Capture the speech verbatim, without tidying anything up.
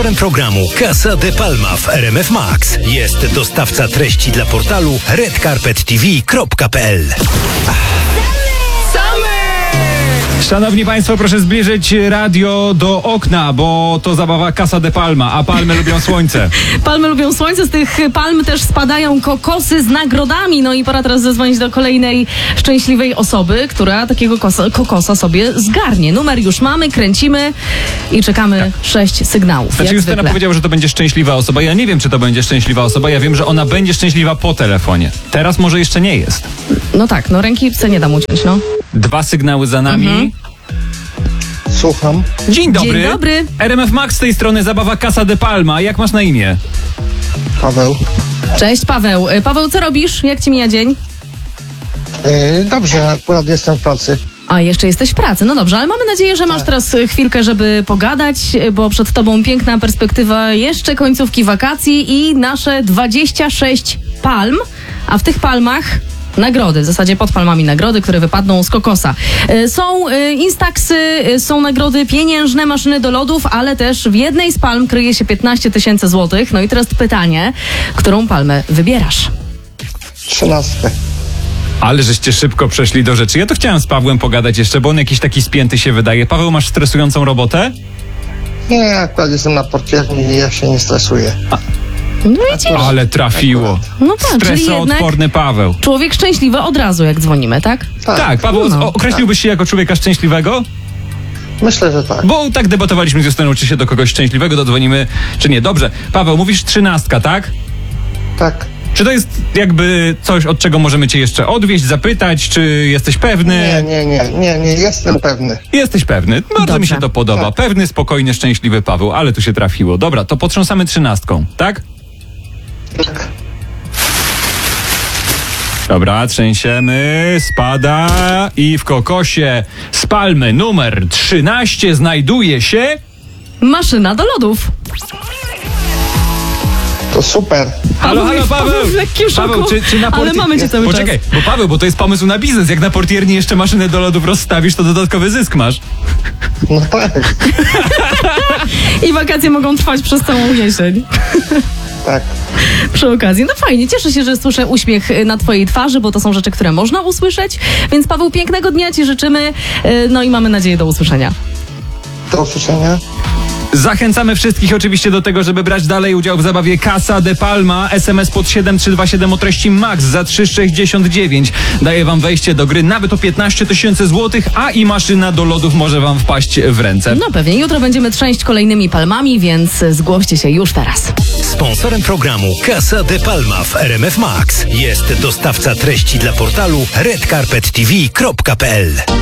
Programu Casa de Palma w R M F Max jest dostawca treści dla portalu red carpet t v kropka p l. Szanowni Państwo, proszę zbliżyć radio do okna, bo to zabawa Casa de Palma, a palmy lubią słońce. Palmy lubią słońce, z tych palm też spadają kokosy z nagrodami. No i pora teraz zadzwonić do kolejnej szczęśliwej osoby, która takiego kosa, kokosa sobie zgarnie. Numer już mamy, kręcimy i czekamy tak. sześć sygnałów. Znaczy Justyna powiedziała, że to będzie szczęśliwa osoba. Ja nie wiem, czy to będzie szczęśliwa osoba. Ja wiem, że ona będzie szczęśliwa po telefonie. Teraz może jeszcze nie jest. No tak, no ręki nie dam uciąć, no. Dwa sygnały za nami. Mhm. Słucham. Dzień dobry. Dzień dobry. R M F Max z tej strony, zabawa Casa de Palma. Jak masz na imię? Paweł. Cześć Paweł. Paweł, co robisz? Jak ci mija dzień? Yy, dobrze, akurat jestem w pracy. A, jeszcze jesteś w pracy. No dobrze, ale mamy nadzieję, że masz tak. teraz chwilkę, żeby pogadać, bo przed tobą piękna perspektywa jeszcze końcówki wakacji i nasze dwadzieścia sześć palm, a w tych palmach nagrody, w zasadzie pod palmami nagrody, które wypadną z kokosa. Są instaxy, są nagrody pieniężne, maszyny do lodów, ale też w jednej z palm kryje się piętnaście tysięcy złotych. No i teraz pytanie, którą palmę wybierasz? Trzynastkę. Ale żeście szybko przeszli do rzeczy. Ja to chciałem z Pawłem pogadać jeszcze, bo on jakiś taki spięty się wydaje. Paweł, masz stresującą robotę? Nie, akurat jestem na portierni i ja się nie stresuję. A. No widzisz? Ale trafiło. No tak, czyli stresoodporny Paweł. Człowiek szczęśliwy od razu, jak dzwonimy, tak? Tak, tak Paweł, no. określiłbyś się jako człowieka szczęśliwego? Myślę, że tak. Bo tak debatowaliśmy z Justyną, czy się do kogoś szczęśliwego dodzwonimy, czy nie. Dobrze, Paweł, mówisz trzynastka, tak? Tak. Czy to jest jakby coś, od czego możemy cię jeszcze odwieźć, zapytać, czy jesteś pewny? Nie, nie, nie, nie, nie, jestem pewny. Jesteś pewny. Bardzo Dobrze. mi się to podoba. Tak. Pewny, spokojny, szczęśliwy Paweł, ale tu się trafiło. Dobra, to potrząsamy trzynastką, tak? Tak. Dobra, trzęsiemy, spada i w kokosie z palmy numer trzynaście znajduje się... maszyna do lodów. To super. Halo, halo, Paweł! Paweł w lekkim szoku, Paweł, czy, czy na portier... ale mamy cię cały Poczekaj, czas. bo Paweł, bo to jest pomysł na biznes. Jak na portierni jeszcze maszynę do lodów rozstawisz, to dodatkowy zysk masz. No tak. I wakacje mogą trwać przez całą jesień. Tak. Przy okazji. No fajnie, cieszę się, że słyszę uśmiech na twojej twarzy, bo to są rzeczy, które można usłyszeć. Więc Paweł, pięknego dnia ci życzymy. No i mamy nadzieję do usłyszenia. Do usłyszenia. Zachęcamy wszystkich oczywiście do tego, żeby brać dalej udział w zabawie Casa de Palma. S M S pod siedem trzy dwa siedem o treści MAX za trzy sześćdziesiąt dziewięć daje wam wejście do gry nawet o piętnaście tysięcy złotych, a i maszyna do lodów może wam wpaść w ręce. No pewnie, jutro będziemy trzęść kolejnymi palmami, więc zgłoście się już teraz. Sponsorem programu Casa de Palma w R M F Max jest dostawca treści dla portalu red carpet t v kropka p l.